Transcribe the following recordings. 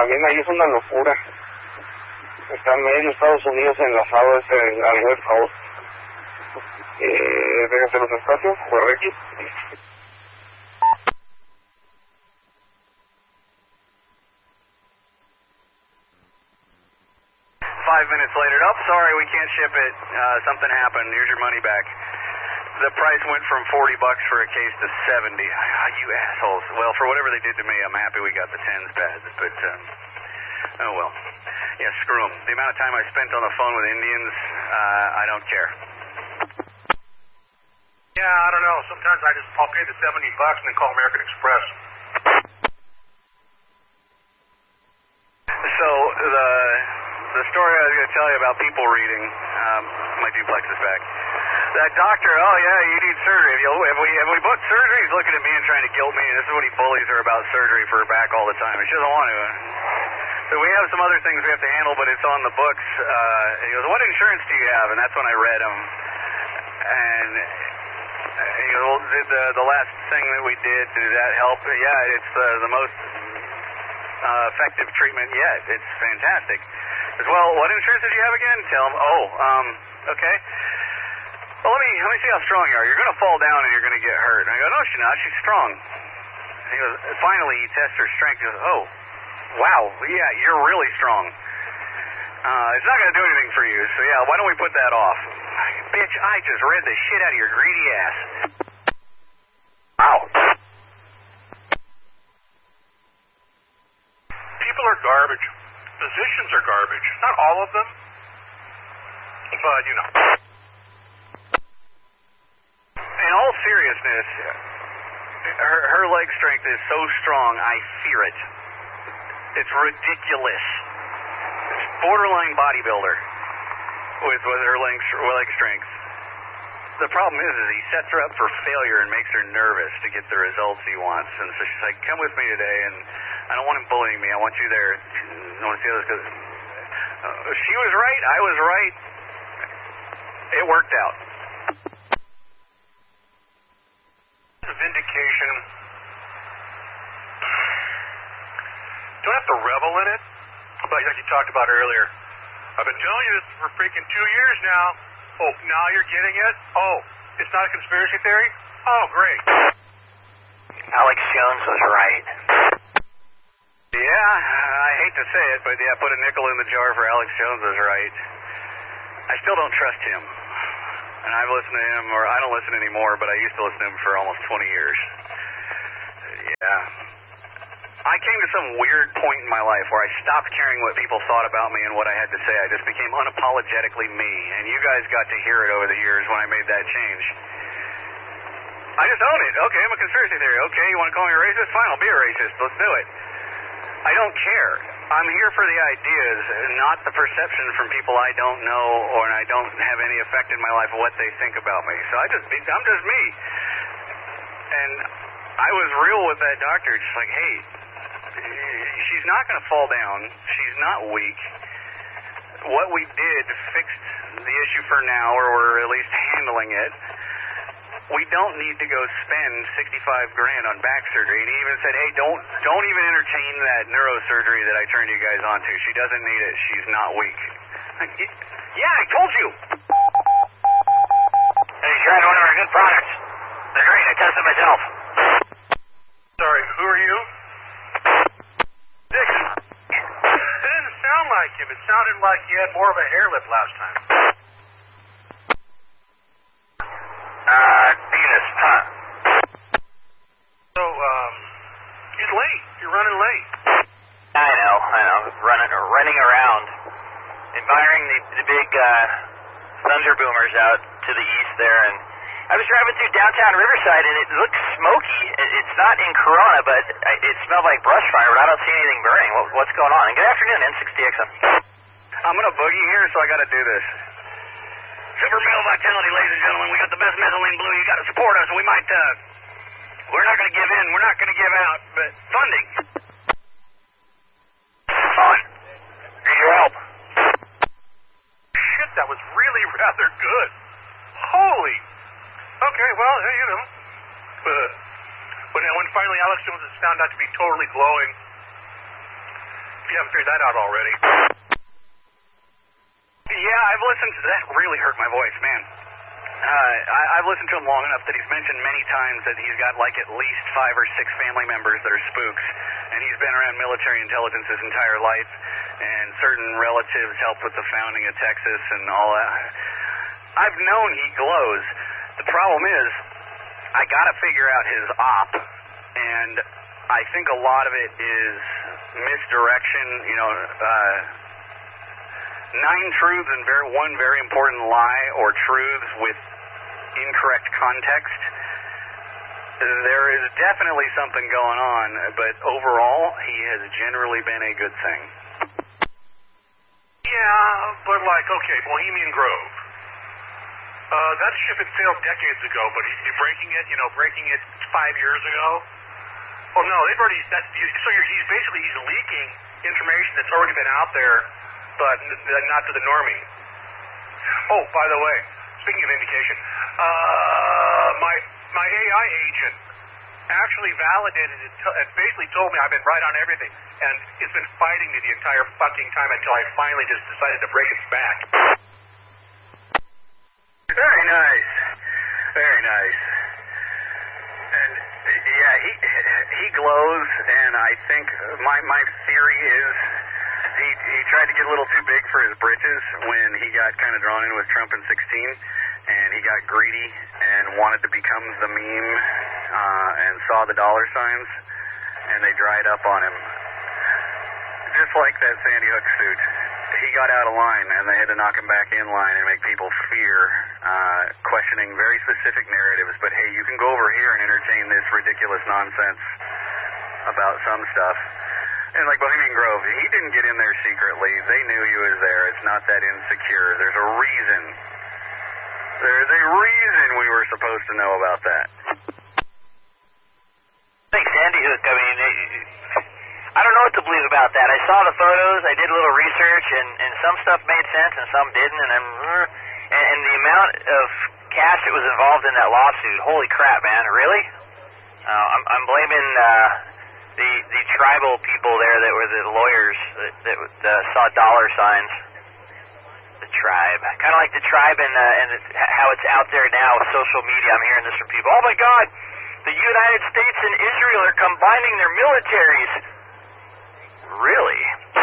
también ahí es una locura. Está medio Estados Unidos enlazado al West Coast. Déjense los espacios, X. 5 minutes later, oh, sorry, we can't ship it. Something happened. Here's your money back. The price went from $40 for a case to $70. You assholes. Well, for whatever they did to me, I'm happy we got the tens pads, but, oh well. Yeah, screw them. The amount of time I spent on the phone with Indians, I don't care. Yeah, I don't know. Sometimes I'll pay the $70 and then call American Express. So, the story I was going to tell you about people reading, my duplex is back. That doctor, oh yeah, you need surgery. Have we booked surgery? He's looking at me and trying to guilt me, and this is what he bullies her about surgery for her back all the time. And she doesn't want to. So we have some other things we have to handle, but it's on the books. He goes, what insurance do you have? And that's when I read them. And he goes, well, the last thing that we did that help? Yeah, it's the most effective treatment yet. It's fantastic. As well, what insurance did you have again? Tell him, okay. Well, let me see how strong you are. You're going to fall down and you're going to get hurt. And I go, no, she's not. She's strong. He goes, finally, he tests her strength. He goes, oh, wow, yeah, you're really strong. It's not going to do anything for you. So, yeah, why don't we put that off? Bitch, I just read the shit out of your greedy ass. Wow. People are garbage. Physicians are garbage. Not all of them, but, you know. In all seriousness, her leg strength is so strong, I fear it. It's ridiculous. It's borderline bodybuilder with her leg strength. The problem is he sets her up for failure and makes her nervous to get the results he wants. And so she's like, come with me today, and I don't want him bullying me. I want you there. I want to see how this goes. She was right. I was right. It worked out. Vindication. Don't have to revel in it, but like you talked about earlier, I've been telling you this for freaking 2 years now. Oh, now you're getting it? Oh, it's not a conspiracy theory? Oh, great. Alex Jones was right. Yeah, I hate to say it, but yeah, put a nickel in the jar for Alex Jones was right. I still don't trust him. And I've listened to him, or I don't listen anymore, but I used to listen to him for almost 20 years. Yeah. I came to some weird point in my life where I stopped caring what people thought about me and what I had to say. I just became unapologetically me. And you guys got to hear it over the years when I made that change. I just own it. Okay, I'm a conspiracy theory. Okay, you want to call me a racist? Fine, I'll be a racist. Let's do it. I don't care. I'm here for the ideas, not the perception from people I don't know or I don't have any effect in my life of what they think about me. So I'm just me. And I was real with that doctor, just like, hey, she's not going to fall down. She's not weak. What we did fixed the issue for now, or we're at least handling it. We don't need to go spend $65,000 on back surgery. And he even said, hey, don't even entertain that neurosurgery that I turned you guys onto. She doesn't need it. She's not weak. Yeah, I told you. And he's trying one of our good products. They're great. I tested myself. Sorry, who are you? Dixon. It didn't sound like him. It sounded like he had more of a hair lip last time. Venus, huh? So, he's late. You're running late. I know. Running around, admiring the big thunder boomers out to the east there, and I was driving through downtown Riverside, and it looks smoky. It's not in Corona, but it smelled like brush fire, but I don't see anything burning. What's going on? And good afternoon, N60XM. I'm going to boogie here, so I got to do this. Super male vitality, ladies and gentlemen. We got the best methylene blue. You got to support us. We might, we're not going to give in. We're not going to give out, but funding. On. Need your help. Shit, that was really rather good. Holy. Okay, well, you know. When finally Alex Jones is found out to be totally glowing, you haven't figured that out already. Yeah, I've listened to that. Really hurt my voice, man. I've listened to him long enough that he's mentioned many times that he's got like at least 5 or 6 family members that are spooks, and he's been around military intelligence his entire life, and certain relatives helped with the founding of Texas and all that. I've known he glows. The problem is, I gotta figure out his op, and I think a lot of it is misdirection, 9 truths and one very important lie or truths with incorrect context. There is definitely something going on, but overall, he has generally been a good thing. Yeah, but like, okay, Bohemian Grove. That ship had sailed decades ago, but he's breaking it 5 years ago. Oh no, they've already. He's leaking information that's already been out there, but not to the normie. Oh, by the way, speaking of indication, my AI agent actually validated it and basically told me I've been right on everything, and it's been fighting me the entire fucking time until I finally just decided to break its back. Very nice. Very nice. And yeah, he glows, and I think my theory is he tried to get a little too big for his britches when he got kind of drawn in with Trump in 16, and he got greedy and wanted to become the meme and saw the dollar signs, and they dried up on him. Just like that Sandy Hook suit. He got out of line, and they had to knock him back in line and make people fear, questioning very specific narratives. But hey, you can go over here and entertain this ridiculous nonsense about some stuff. And like Bohemian Grove, he didn't get in there secretly. They knew he was there. It's not that insecure. There's a reason. There's a reason we were supposed to know about that. I think Sandy Hook, I don't know what to believe about that. I saw the photos, I did a little research, and some stuff made sense and some didn't, and the amount of cash that was involved in that lawsuit, holy crap, man, really? I'm blaming the tribal people there that were the lawyers that saw dollar signs. The tribe. Kind of like the tribe and how it's out there now with social media. I'm hearing this from people. Oh my God, the United States and Israel are combining their militaries. Really?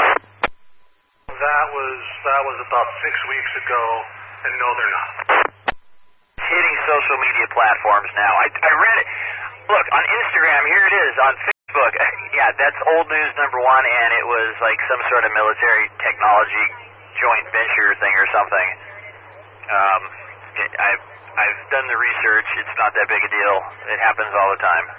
That was about 6 weeks ago, and no, they're not. Hitting social media platforms now. I read it. Look, on Instagram, here it is. On Facebook, yeah, that's old news #1, and it was like some sort of military technology joint venture thing or something. I've done the research. It's not that big a deal. It happens all the time.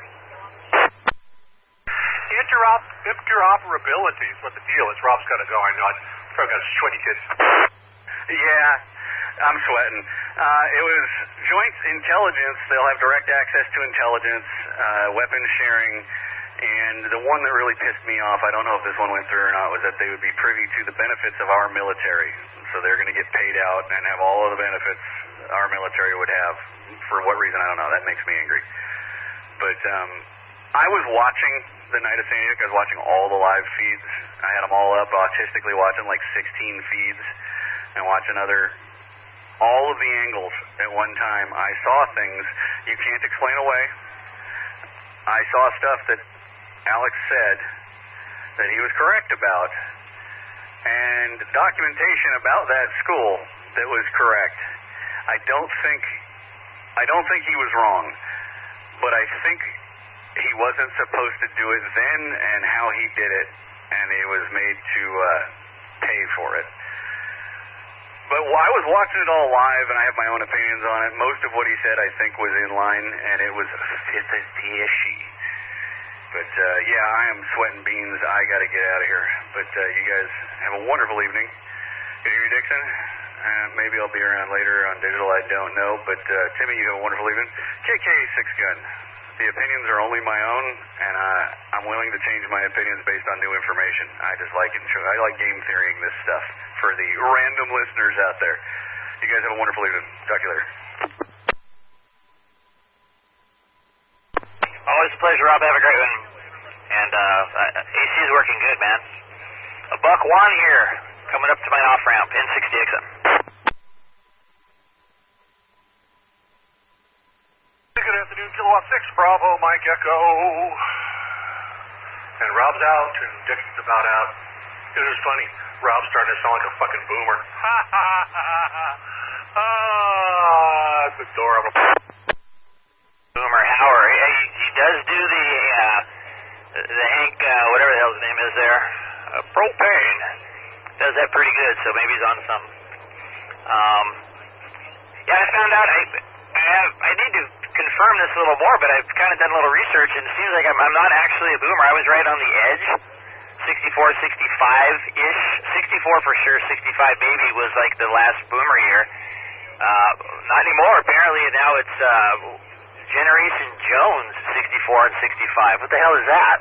Interoperability is what the deal is. Rob's got to go. I know. I've probably got 20 kids. Yeah, I'm sweating. It was joint intelligence. They'll have direct access to intelligence, weapons sharing, and the one that really pissed me off, I don't know if this one went through or not, was that they would be privy to the benefits of our military. So they're going to get paid out and have all of the benefits our military would have. For what reason, I don't know. That makes me angry. But I was watching the night of Sandy Hook. I was watching all the live feeds. I had them all up, autistically watching like 16 feeds and watching all of the angles at one time. I saw things you can't explain away. I saw stuff that Alex said that he was correct about, and documentation about that school that was correct. I don't think he was wrong, but I think he wasn't supposed to do it then, and how he did it, and he was made to pay for it. But I was watching it all live, and I have my own opinions on it. Most of what he said, I think, was in line, and it was fishy. But, yeah, I am sweating beans. I got to get out of here. But you guys have a wonderful evening. Henry Dixon, maybe I'll be around later on digital. I don't know. But, Timmy, you have a wonderful evening. KK 6-Gun. The opinions are only my own, and I'm willing to change my opinions based on new information. I just like it. I like game theorying this stuff for the random listeners out there. You guys have a wonderful evening. Talk to you later. Always a pleasure, Rob. Have a great one. And AC is working good, man. A buck one here, coming up to my off-ramp, N60XM. Good afternoon, Kilowatt 6, Bravo, Mike Echo. And Rob's out, and Dick's about out. It was funny. Rob's starting to sound like a fucking boomer. Ha ha ha ha. Ah, that's adorable. Boomer Howard. He does do the Hank, whatever the hell his name is there, propane. Does that pretty good, so maybe he's on something. Yeah, I found out I need to confirm this a little more, but I've kind of done a little research, and it seems like I'm not actually a boomer. I was right on the edge. 64, 65-ish. 64 for sure. 65 maybe was like the last boomer year. Not anymore. Apparently now it's Generation Jones 64 and 65. What the hell is that?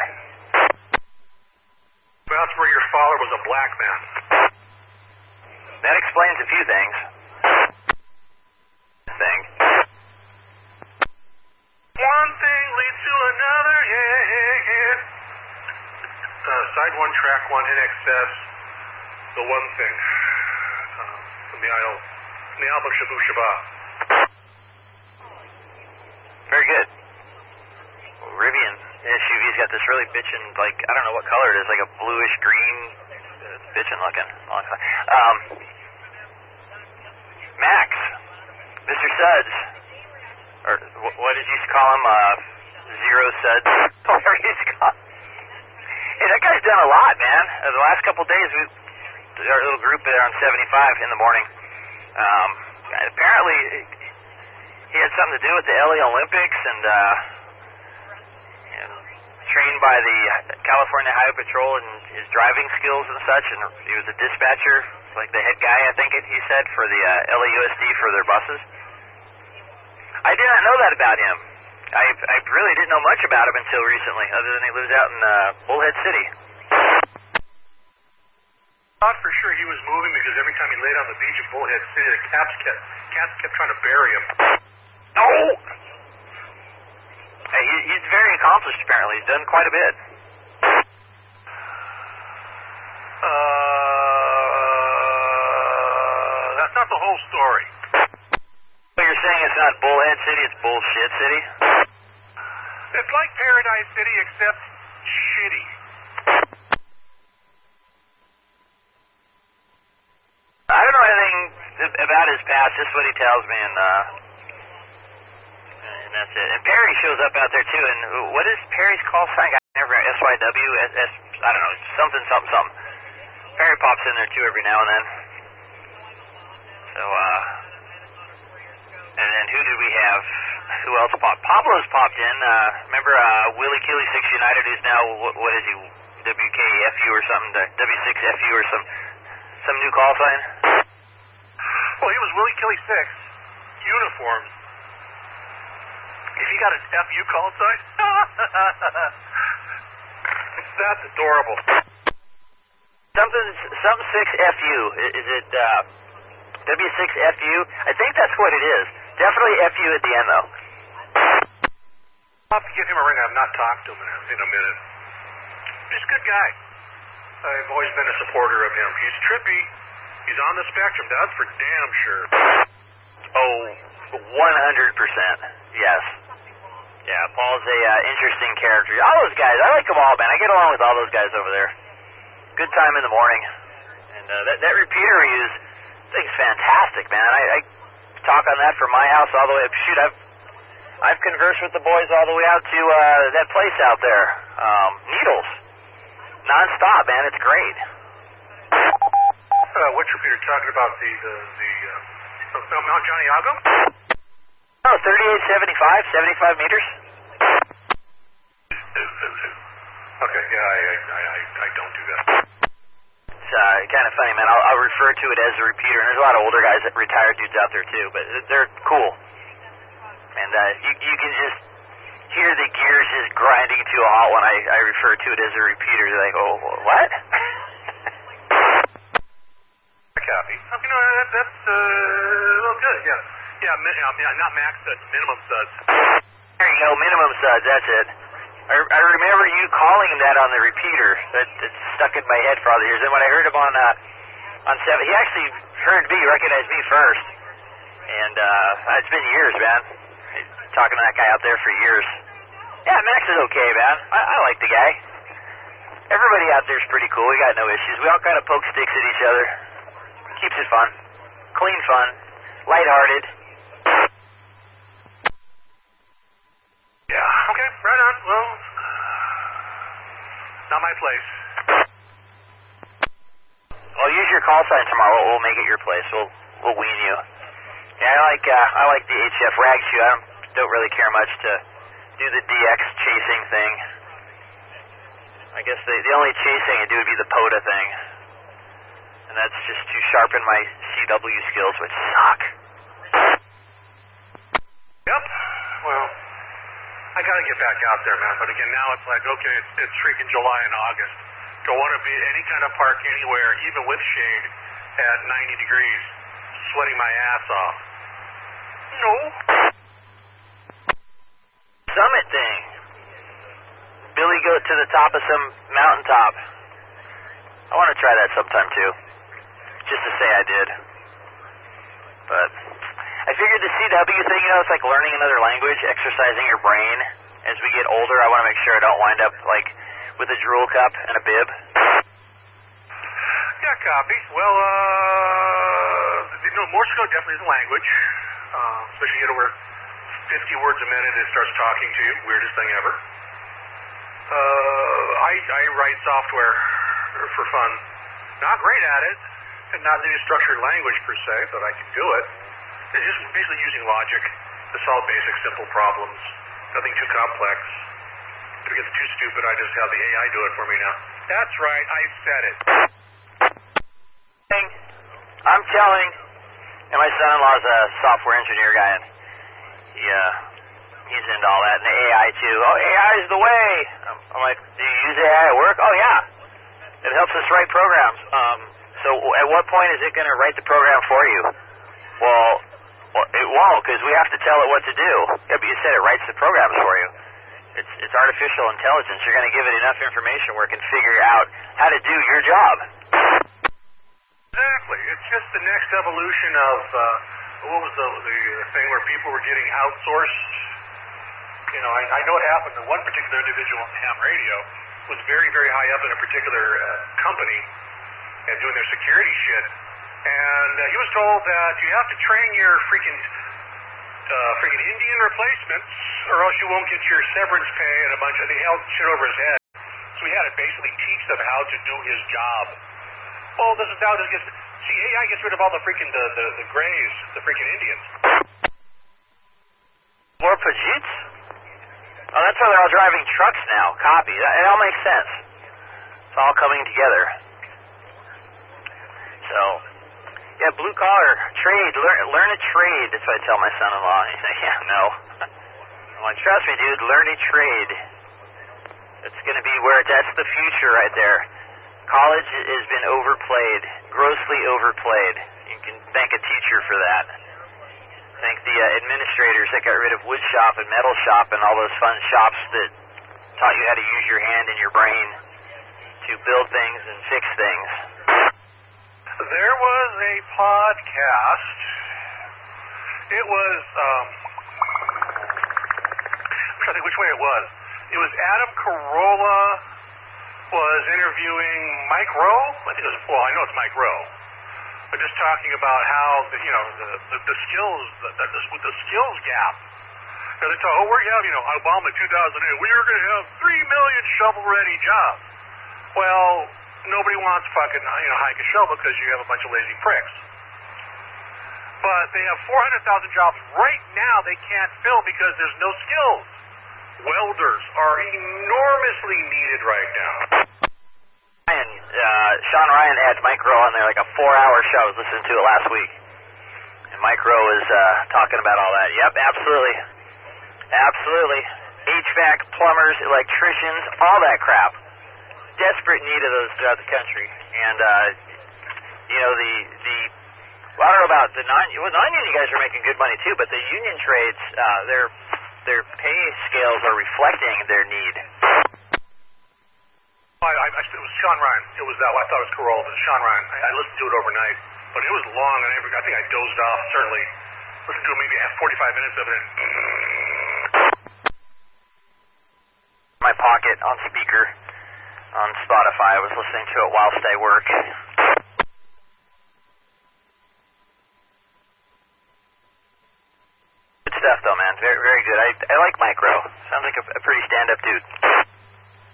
Well, that's where your father was a black man. That explains a few things. One thing leads to another, yeah. Side 1, track 1, in excess, the one thing. From the album Shabu Shaba. Very good. Rivian SUV's got this really bitchin', like, I don't know what color it is, like a bluish green, bitchin' looking. Max, Mr. Suds, or what did you call him, Zero Suds? Whatever he's called. Hey, that guy's done a lot, man. The last couple of days, our little group there on 75 in the morning, apparently he had something to do with the LA Olympics and trained by the California Highway Patrol and his driving skills and such, and he was a dispatcher, like the head guy, I think he said, for the LAUSD for their buses. I did not know that about him. I really didn't know much about him until recently, other than he lives out in Bullhead City. I thought for sure he was moving because every time he laid on the beach at Bullhead City, the cats kept trying to bury him. No! Hey, he's very accomplished, apparently. He's done quite a bit. That's not the whole story. So you're saying it's not Bullhead City, it's Bullshit City? It's like Paradise City, except shitty. I don't know anything about his past, just what he tells me, and that's it. And Perry shows up out there, too, and what is Perry's call sign? I never SYW, I don't know, something. Perry pops in there, too, every now and then. So, and then who did we have? Who else popped? Pablo's popped in. Remember Willie Keeley 6 United, who's now, what is he, WKFU or something, W6FU or some new call sign? Well, he was Willie Keeley 6, uniforms. If he got an FU call sign? That's adorable. Some 6FU. Is it W6FU? I think that's what it is. Definitely FU at the end, though. I'll have to give him a ring. I've not talked to him in a minute. He's a good guy. I've always been a supporter of him. He's trippy. He's on the spectrum. That's for damn sure. Oh, 100%. Yes. Yeah, Paul's a interesting character. All those guys, I like them all, man. I get along with all those guys over there. Good time in the morning. And that repeater we use, I think is fantastic, man. I talk on that from my house all the way up. Shoot, I've conversed with the boys all the way out to that place out there, Needles. Non-stop, man. It's great. Which repeater? Talking about the Mount Johnny Agam? No, 3875, 75 meters. Okay, yeah, I don't do that. It's kind of funny, man. I'll refer to it as a repeater, and there's a lot of older guys, retired dudes out there too, but they're cool. And you can just hear the gears just grinding to a halt when I refer to it as a repeater. They're like, oh, what? Copy. That's well, good. Yeah, not max suds, minimum suds. There you go, minimum suds. That's it. I remember you calling that on the repeater. It's stuck in my head for all the years. And when I heard him on 7, he actually heard me, recognized me first. And it's been years, man. Talking to that guy out there for years. Yeah, Max is okay, man. I like the guy. Everybody out there is pretty cool. We got no issues. We all kind of poke sticks at each other. Keeps it fun. Clean fun. Lighthearted. Yeah, okay, right on. Well, not my place. Well, use your call sign tomorrow. We'll make it your place. We'll wean you. Yeah, I like the HF rag shoe. I don't really care much to do the DX chasing thing. I guess the only chasing I do would be the POTA thing. And that's just to sharpen my CW skills, which suck. Yep. Well, I gotta get back out there, man. But again, now it's like, okay, it's freaking July and August. Don't want to be any kind of park anywhere, even with shade, at 90 degrees, sweating my ass off. No. Summit thing. Billy goat to the top of some mountaintop. I want to try that sometime too. Just to say I did. But I figured the CW thing, it's like learning another language, exercising your brain. As we get older, I want to make sure I don't wind up like with a drool cup and a bib. Yeah, copy. Well, Morse code definitely is a language. Especially where 50 words a minute it starts talking to you. Weirdest thing ever. I write software for fun. Not great at it, and not in any structured language per se, but I can do it. It's just basically using logic to solve basic, simple problems. Nothing too complex. If it gets too stupid, I just have the AI do it for me now. That's right, I said it. I'm telling, and my son-in-law's a software engineer guy, and he's into all that, and the AI too. Oh, AI is the way. I'm like, do you use AI at work? Oh, yeah. It helps us write programs. So at what point is it going to write the program for you? Well, it won't, because we have to tell it what to do. Yeah, but you said it writes the programs for you. It's artificial intelligence. You're going to give it enough information where it can figure out how to do your job. Exactly. It's just the next evolution of, what was the thing where people were getting outsourced? I know it happened to one particular individual on ham radio was very, very high up in a particular company and doing their security shit. And he was told that you have to train your freaking Indian replacements or else you won't get your severance pay and a bunch of, they held shit over his head. So he had to basically teach them how to do his job. Well, AI gets rid of all the freaking, the grays, the freaking Indians. More Pajits? Oh, that's why they're all driving trucks now. Copy. It all makes sense. It's all coming together. So, yeah, blue collar, trade, learn a trade. That's what I tell my son-in-law. He's like, yeah, no. I'm like, trust me, dude, learn a trade. It's going to be that's the future right there. College has been overplayed, grossly overplayed. You can thank a teacher for that. Thank the administrators that got rid of wood shop and metal shop and all those fun shops that taught you how to use your hand and your brain to build things and fix things. There was a podcast. It was, I'm trying to think which way it was. It was Adam Carolla was interviewing Mike Rowe. I think it was, I know it's Mike Rowe. But just talking about how, the skills, with the skills gap. They talk, we're going to have, Obama 2008, we are going to have 3 million shovel-ready jobs. Well, nobody wants fucking, hike a shovel because you have a bunch of lazy pricks. But they have 400,000 jobs right now they can't fill because there's no skills. Welders are enormously needed right now. Sean Ryan had Mike Rowe on there, like a 4-hour show. I was listening to it last week. And Mike Rowe was talking about all that. Yep, absolutely. Absolutely. HVAC, plumbers, electricians, all that crap. Desperate need of those throughout the country. And, I don't know about the non-union guys are making good money too, but the union trades, their pay scales are reflecting their need. It was Sean Ryan. It was that. I thought it was Corolla, but Sean Ryan. I listened to it overnight, but it was long, and I think I dozed off. Certainly, listened to it maybe 45 minutes of it. My pocket on speaker on Spotify. I was listening to it whilst I work. Good stuff, though, man. Very, very good. I like Micro. Sounds like a pretty stand-up dude.